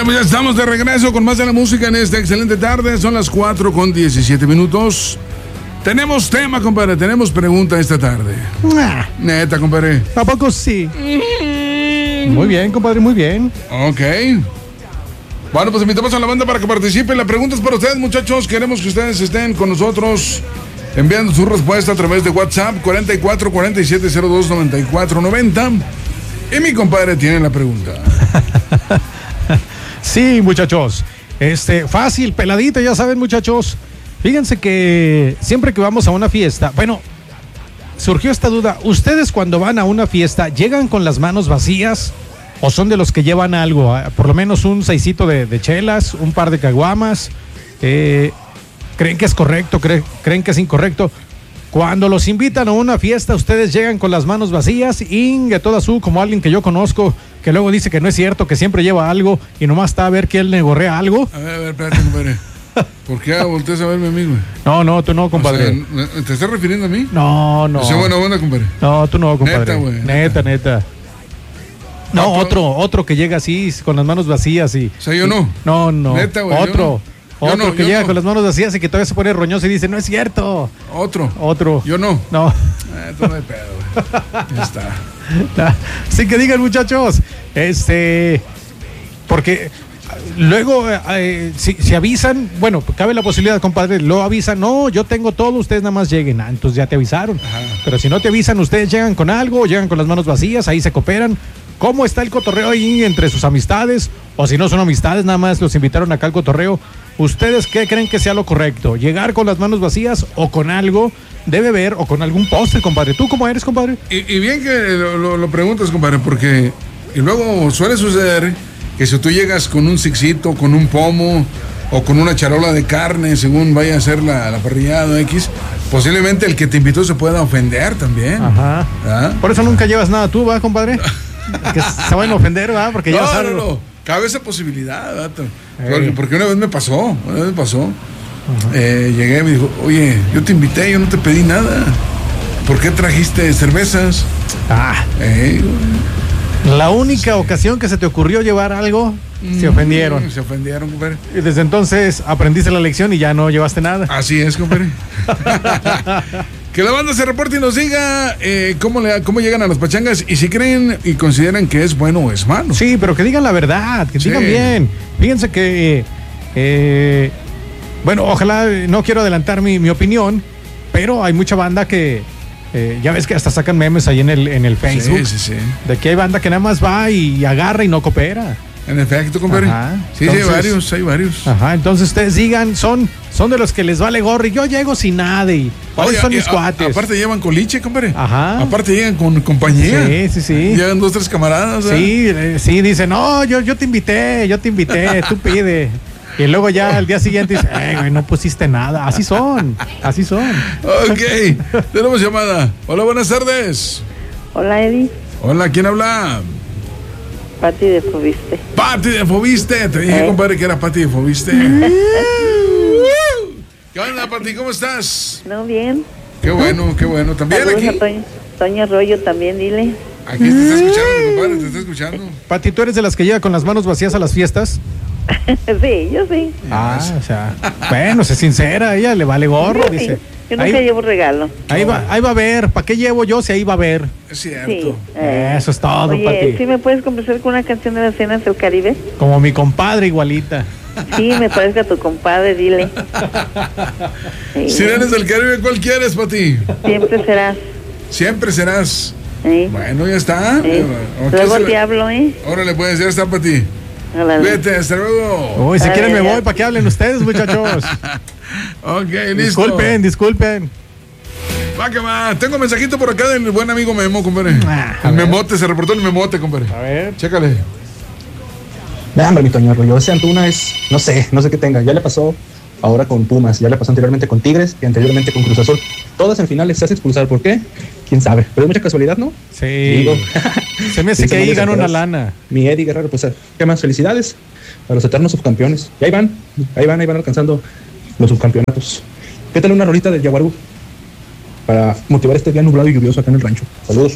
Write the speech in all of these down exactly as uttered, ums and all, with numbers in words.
pues ya estamos de regreso con más de la música en esta excelente tarde. Son las cuatro con diecisiete minutos. Tenemos tema, compadre. Tenemos pregunta esta tarde. Nah. Neta, compadre. ¿A poco sí? Mm. Muy bien, compadre, muy bien. Ok. Bueno, pues invitamos a la banda para que participe. La pregunta es para ustedes, muchachos. Queremos que ustedes estén con nosotros enviando su respuesta a través de WhatsApp cuarenta y cuatro, cuarenta y siete, cero dos, noventa y cuatro, noventa. Y mi compadre tiene la pregunta. Sí, muchachos. Este, fácil, peladito, ya saben, muchachos. Fíjense que siempre que vamos a una fiesta, bueno, surgió esta duda. ¿Ustedes cuando van a una fiesta llegan con las manos vacías o son de los que llevan algo? Por lo menos un seisito de, de chelas, un par de caguamas. Eh, ¿Creen que es correcto? ¿Creen, ¿Creen que es incorrecto? Cuando los invitan a una fiesta, ustedes llegan con las manos vacías, ingue toda su, como alguien que yo conozco, que luego dice que no es cierto, que siempre lleva algo y nomás está a ver que él negorrea algo. A ver, a ver, espérate, compadre. ¿Por qué volteas a verme a mí, güey? No, no, tú no, compadre. O sea, ¿te estás refiriendo a mí? No, no. O sea, buena onda, compadre. No, tú no, compadre. Neta, güey. Neta, neta. No, no otro, otro que llega así, con las manos vacías y... O sea, yo no. No, no. Neta, güey. Otro. Yo Otro no, que llega no. con las manos vacías y que todavía se pone roñoso y dice, no es cierto. Otro. Otro. Yo no. No. Eh, esto no hay pedo, güey. Ya está. Así que digan, muchachos, este, porque luego eh, si, si avisan, bueno, cabe la posibilidad, compadre, lo avisan, no, yo tengo todo, ustedes nada más lleguen, ah, entonces ya te avisaron. Ajá. Pero si no te avisan, ustedes llegan con algo, llegan con las manos vacías, ahí se cooperan. ¿Cómo está el cotorreo ahí entre sus amistades? O si no son amistades, nada más los invitaron acá al cotorreo. ¿Ustedes qué creen que sea lo correcto? ¿Llegar con las manos vacías o con algo de beber o con algún postre, compadre? ¿Tú cómo eres, compadre? Y, y bien que lo, lo, lo preguntas, compadre, porque y luego suele suceder que si tú llegas con un sixito, con un pomo o con una charola de carne, según vaya a ser la, la parrillada X, posiblemente el que te invitó se pueda ofender también. Ajá. ¿Ah? Por eso nunca llevas nada tú, ¿va, compadre? Que se van a ofender, ¿va? Porque no, ya sabes. No, no, cabe esa posibilidad, vato. Porque, porque una vez me pasó, una vez me pasó. Eh, llegué y me dijo, oye, yo te invité, yo no te pedí nada. ¿Por qué trajiste cervezas? Ah. Eh, La única ocasión que se te ocurrió llevar algo, mm, se ofendieron. Se ofendieron, compadre. Y desde entonces aprendiste la lección y ya no llevaste nada. Así es, compadre. Que la banda se reporte y nos diga eh, cómo, le, cómo llegan a las pachangas y si creen y consideran que es bueno o es malo. Sí, pero que digan la verdad, que sí. digan bien. Fíjense que, eh, bueno, ojalá, no quiero adelantar mi, mi opinión, pero hay mucha banda que, eh, ya ves que hasta sacan memes ahí en el, en el Facebook. Sí, sí, sí. De que hay banda que nada más va y agarra y no coopera. En efecto, compadre. Ajá. Sí, entonces, sí, hay varios, hay varios. Ajá, entonces ustedes digan, son, son de los que les vale gorro y yo llego sin nada y Oye, son y, mis a, cuates. Aparte llevan coliche, compadre. Ajá. Aparte llegan con compañía. Sí, sí, sí. Llegan dos, tres camaradas. ¿eh? Sí, eh, sí, dicen, no, yo, yo te invité, yo te invité, tú pide. Y luego ya al día siguiente dice, eh, güey, no pusiste nada. Así son, así son. Ok, tenemos llamada. Hola, buenas tardes. Hola, Eddie. Hola, ¿quién habla? Pati de Fobiste. Pati de Fobiste. Te dije, eh. compadre, que era Pati de Fobiste. ¿Qué onda, Pati? ¿Cómo estás? No, bien. Qué bueno, qué bueno. ¿También Saludos aquí? A Toño, Toño Arroyo también, dile. Aquí te está escuchando, mi compadre, te está escuchando. Pati, ¿tú eres de las que llega con las manos vacías a las fiestas? Sí, yo sí. Ah, o sea, bueno, sé sincera, a ella le vale gorro, sí, dice. Yo nunca ahí, llevo regalo. Ahí va, ahí va a ver, ¿para qué llevo yo si ahí va a ver? Es cierto. Sí, eh, Eso es todo, oye, Pati. ¿sí me puedes complacer con una canción de las cenas del Caribe? Como mi compadre igualita. Sí, me parece a tu compadre, dile. Sí. Si eres del Caribe, ¿cuál quieres, Pati? Siempre serás. Siempre serás. Sí. Bueno, ya está. Sí. Luego te hablo, ¿eh? Órale, pues, ya está, Pati. Vete, hasta luego. Uy, si quieren me voy para que hablen ustedes, muchachos. Ok, listo. Disculpen, disculpen. Va que va. Tengo un mensajito por acá del buen amigo Memo, compadre. Ah, el ver. Memote, se reportó el Memote, compadre. A ver. Chécale. Nah, hombre, mi Toño Arroyo, ese Antuna es, no sé, no sé qué tenga. Ya le pasó ahora con Pumas, ya le pasó anteriormente con Tigres y anteriormente con Cruz Azul. Todas en finales se hace expulsar. ¿Por qué? Quién sabe. Pero es mucha casualidad, ¿no? Sí. Digo, se me hace que ahí gana una lana. Mi Eddie Guerrero, pues, ¿qué más? Felicidades a los eternos subcampeones. Y ahí van, ahí van, ahí van alcanzando los subcampeonatos. ¿Qué tal una rolita del Yaguarú? Para motivar este día nublado y lluvioso acá en el rancho. Saludos.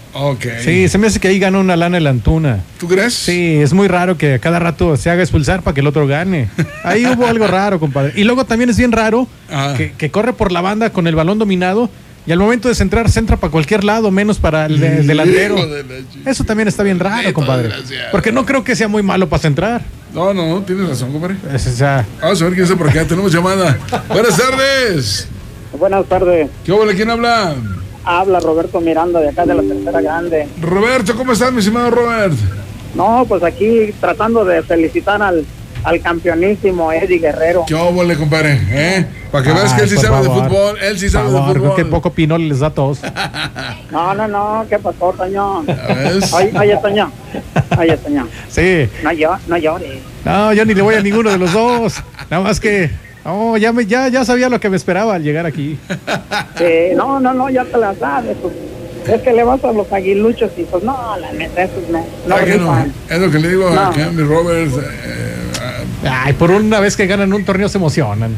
Ok. Sí, se me hace que ahí gana una lana el Antuna. ¿Tú crees? Sí, es muy raro que a cada rato se haga expulsar para que el otro gane. Ahí hubo algo raro, compadre. Y luego también es bien raro que, que corre por la banda con el balón dominado y al momento de centrar, centra para cualquier lado, menos para el de, delantero. Eso también está bien raro, compadre. Porque no creo que sea muy malo para centrar. No, no, no, tienes razón, compadre. Es, o sea... Vamos a ver quién está por acá. Tenemos llamada. Buenas tardes. Buenas tardes. ¿Qué hubo? ¿Quién habla? Habla Roberto Miranda de acá de la Tercera Grande. Roberto, ¿cómo estás, mi estimado Robert? No, pues aquí tratando de felicitar al, al campeonísimo Eddie Guerrero. ¿Qué hubo, compadre? ¿Eh? Para que Ay, veas que él sí sabe favor. de fútbol. Él sí sabe favor, de fútbol. Creo que poco pinol les da a todos. No, no, no, ¿qué pasó, Toño? ¿Ves? Oye, oye, Toño. Oye, Toño. Sí. No, yo, no llores. No, yo ni le voy a ninguno de los dos. Nada más que... No, ya, me, ya, ya sabía lo que me esperaba al llegar aquí. Sí, no, no, no, ya te la sabes. Pues, es que le vas a los aguiluchos y pues no, la neta, esos no. No, Ah, que no. rifan. Es lo que le digo No. acá a mi Robert. Eh, Ay, por una vez que ganan un torneo se emocionan.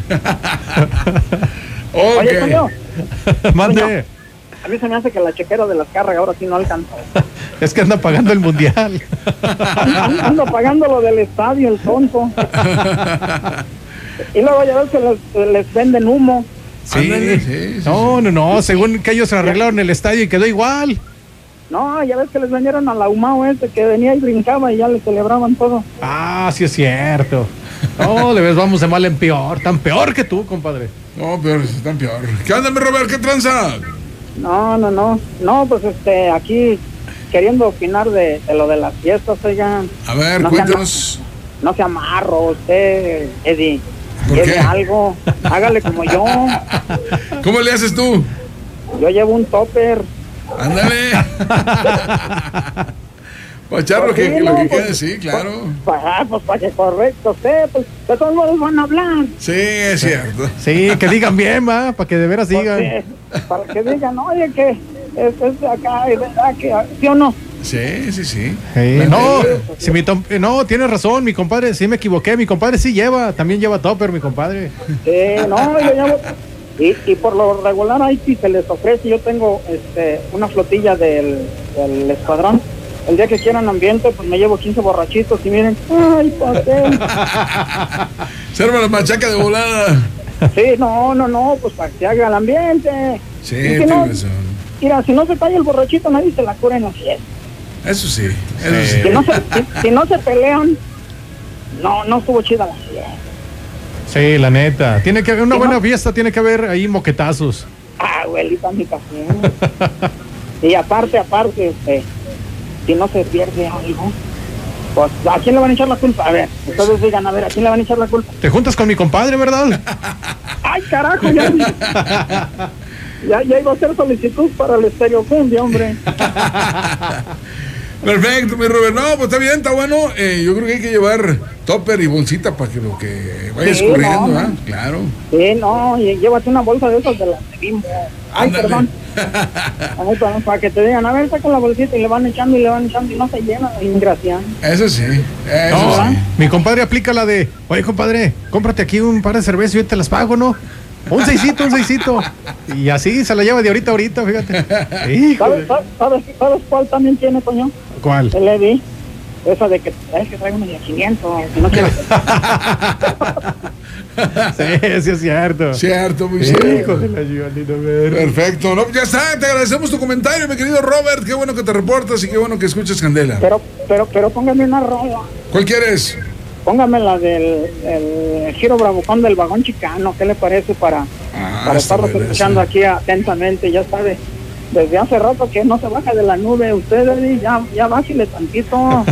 ok. Oye, Toño, Mande. a mí se me hace que la chequera de las cargas ahora sí no alcanza. Es que anda pagando el mundial. Ando, ando pagando lo del estadio, el tonto. Y luego ya ves que les, les venden humo. Sí. Ándale, sí, sí, No, no, no. Según que ellos arreglaron el estadio y quedó igual. No, ya ves que les vendieron al ahumado este que venía y brincaba y ya le celebraban todo. Ah, sí es cierto. No, de vez vamos de mal en peor. Tan peor que tú, compadre. No, peor, están peor. ¿Qué onda, mi Robert? ¿Qué tranza? No, no, no. No, pues este, aquí queriendo opinar de, de lo de las fiestas, oigan. A ver, No cuéntanos. No se amarro usted, Eddie. ¿Por Lleve qué? algo, hágale como yo. ¿Cómo le haces tú? Yo llevo un topper. Ándale. Pachar lo Pues que, sí, lo no, que pues, quede, sí, claro. Para, pues para que correcto usted, pues de todos modos van a hablar. Sí, es cierto. Sí, que digan bien, va, para que de veras digan. Porque, para que digan, oye, que es, es de acá, es verdad que, ¿sí o no? Sí, sí, sí. Sí, no, si mi tom- no, tienes razón, mi compadre, sí me equivoqué, mi compadre sí lleva, también lleva topper, mi compadre. Sí, no, yo llevo, y, y por lo regular ahí si se les ofrece, yo tengo este una flotilla del, del escuadrón, el día que quieran ambiente, pues me llevo quince borrachitos y miren, ay, pastel. Se arma la machaca de volada. Sí, no, no, no, pues para que se haga el ambiente. Sí, Y si tienes no, razón. mira, si no se talla el borrachito, nadie se la cura en la fiesta. Eso sí, eso Sí. sí. Si no se, si, si no se pelean, no, no estuvo chida la fiesta. Sí, la neta. Tiene que haber una ¿Sí, buena no? fiesta, tiene que haber ahí moquetazos. Ah, abuelita, mi café. Y aparte, aparte, este, si no se pierde algo, pues ¿a quién le van a echar la culpa? A ver, ustedes digan, a ver, ¿a quién le van a echar la culpa? Te juntas con mi compadre, ¿verdad? ¡Ay, carajo! Ya, ya, ya iba a hacer solicitud para el estereocumbia, hombre. Perfecto, mi Robert. No, pues está bien, está bueno. Eh, yo creo que hay que llevar topper y bolsita para que lo que vaya Sí, escurriendo, no, ¿ah? no. Claro. Sí, no, y llévate una bolsa de esas de las de Bimbo. Ay, Ándale. perdón. Ay, perdón, para que te digan, a ver, saca la bolsita y le van echando y le van echando y no se llena, ingracia. Eso sí, eso No, sí. mi compadre aplica la de, oye, compadre, cómprate aquí un par de cervezas y yo te las pago, ¿no? Un seisito, un seisito. Y así se la lleva de ahorita a ahorita, fíjate. Híjole. ¿Sabes, sabes, sabes, ¿Sabes cuál también tiene, Toño? ¿Cuál? El Eddie. Esa de que, es que trae uno de quinientos, si no quieres. Sí, sí es cierto. Cierto, muy Hijo cierto. de la Giovanina, ver. Perfecto. No, ya está, te agradecemos tu comentario, mi querido Robert. Qué bueno que te reportas y qué bueno que escuchas Candela. Pero, pero, pero póngame una rola. ¿Cuál quieres? Póngame la del el giro bravucón del vagón chicano. ¿Qué le parece para, Ah, para está estarlos buena escuchando esa. aquí atentamente? Ya sabe, desde hace rato que no se baja de la nube. Usted, Eddie, ya, ya bájale tantito.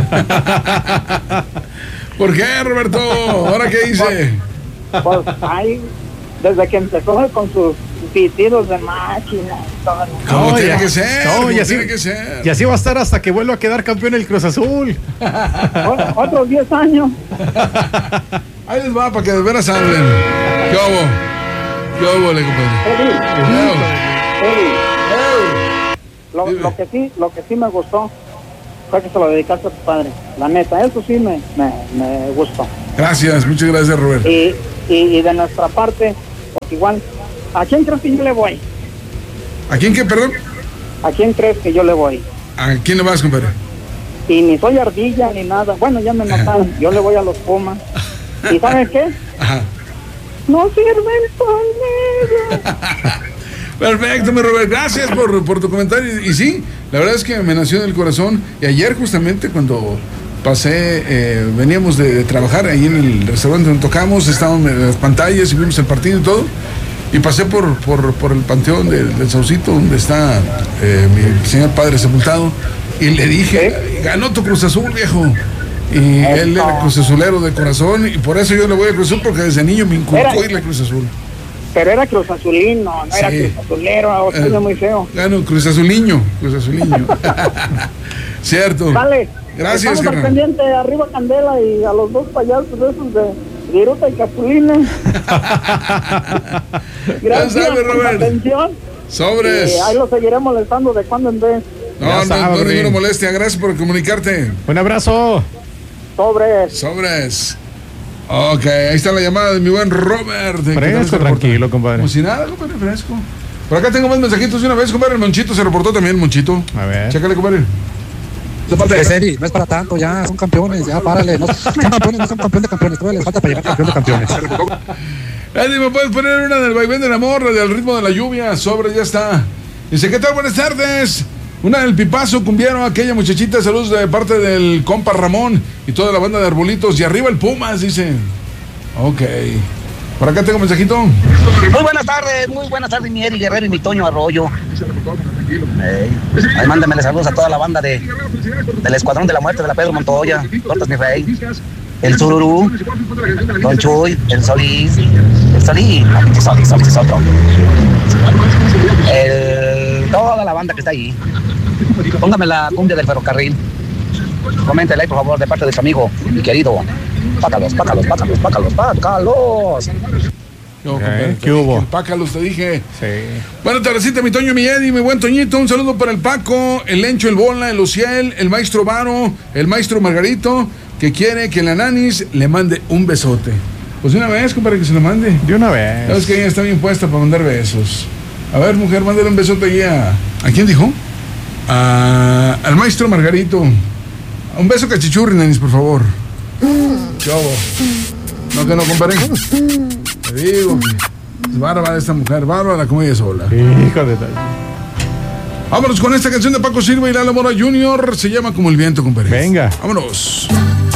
¿Por qué, Roberto? ¿Ahora qué hice? Pues, ay, desde que empezó con sus pitidos de máquina y todo. Como No, tiene ya- que ser, no, como y así- tiene que ser. Y así va a estar hasta que vuelva a quedar campeón el Cruz Azul. O- Otros diez años. Ahí les va para que de veras hablen. ¿Qué hubo? ¿Qué hubo, le compadre? Eddie, ¿Qué hubo? Eddie, ¿Qué lo, Dime. lo que sí, lo que sí me gustó fue que se lo dedicaste a tu padre. La neta, eso sí me, me, me gustó. Gracias, muchas gracias, Roberto. Y, y, y de nuestra parte, pues igual, ¿a quién crees que yo le voy? ¿A quién qué, perdón? ¿A quién crees que yo le voy? ¿A quién le vas, compadre? Y ni soy ardilla ni nada. Bueno, ya me notaron. Yo le voy a los Pumas. ¿Y sabes qué? Ajá. No sirve el torneo. Perfecto, mi Robert, gracias por, por tu comentario. Y, y sí, la verdad es que me nació en el corazón. Y ayer justamente cuando pasé, eh, veníamos de, de trabajar ahí en el restaurante donde tocamos, estábamos en las pantallas y vimos el partido y todo. Y pasé por, por, por el panteón del, del Saucito, donde está eh, mi señor padre sepultado. Y le dije, ganó tu Cruz Azul, viejo. Y él era Cruz Azulero de corazón. Y por eso yo le voy a Cruz Azul, porque desde niño me inculcó irle a Cruz Azul. Pero era Cruz Azulino, no Sí. era Cruz Azulero, o sea, Eh, muy feo. Gano Cruz Azuliño, Cruz Azuliño. Cierto. Dale. Gracias, Estamos al carnal. pendiente, arriba Candela y a los dos payasos de esos de Viruta y Capulina. Gracias Ya sabe, por Robert. la atención. Sobres. Y ahí lo seguiré molestando de cuando en vez. No, Ya no, sabe, no, Rodrín. ninguna molestia. Gracias por comunicarte. Un abrazo. Sobres. Sobres. Ok, ahí está la llamada de mi buen Robert. ¿Qué tal Fresco, se reporta? tranquilo, compadre. Como si nada, compadre, fresco. Por acá tengo más mensajitos de una vez, compadre. El Monchito se reportó también, Monchito. A ver. Chécale, compadre. Pues, Eddie, no es para tanto, ya son campeones, ya párale. No, son campeones, no son campeón de campeones, todavía les falta para llegar campeón de campeones. Eddie, ¿me puedes poner una del vaivén del amor, la del ritmo de la lluvia? Sobre, ya está. Dice, ¿qué tal? Buenas tardes. Una del Pipazo, cumbiero, aquella muchachita, saludos de parte del compa Ramón y toda la banda de arbolitos. Y arriba el Pumas, dice. Ok. Por acá tengo un mensajito. Muy buenas tardes, muy buenas tardes, mi Eri Guerrero y mi Toño Arroyo. Ey, ahí mándamele saludos a toda la banda de del Escuadrón de la Muerte de la Pedro Montoya. Tortas, mi rey. El Sururú, Don Chuy, el Solís, el Solís, no, el Solís, Solís es otro. El, toda la banda que está ahí. Póngame la cumbia del ferrocarril. Coméntele ahí, por favor, de parte de su amigo, mi querido. Pácalos, pácalos, pácalos, pácalos, pácalos. No, Ok, compadre, ¿qué hubo? El Pácalos, te dije. Sí. Bueno, tardecita, mi Toño, mi Eddie, mi buen Toñito. Un saludo para el Paco, el Lencho, el Bola, el Ociel, el maestro Varo, el maestro Margarito, que quiere que la Nanis le mande un besote. Pues de una vez, compadre, que se lo mande. De una vez. Sabes que ella está bien puesta para mandar besos. A ver, mujer, mándale un besote ahí a... ¿A quién dijo? A... Al maestro Margarito. Un beso cachichurri, Nanis, por favor. ¿Qué hago? No, que no, compadre. Te digo que es bárbara esta mujer, bárbara como ella sola. Hijo de tal. Vámonos con esta canción de Paco Silva y Lalo Mora junior Se llama Como el Viento, compadre. Venga. Vámonos.